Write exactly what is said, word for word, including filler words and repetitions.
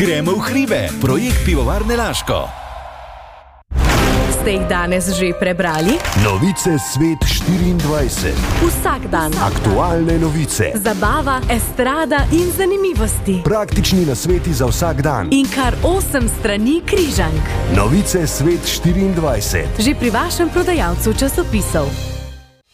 Gremo v hribe, projekt Pivovarne Laško. Ste jih danes že prebrali? Novice Svet štiriindvajset. Vsak dan. Aktualne novice. Zabava, estrada in zanimivosti. Praktični nasveti za vsak dan. In kar osem strani križank. Novice Svet štiriindvajset. Že pri vašem prodajalcu časopisov.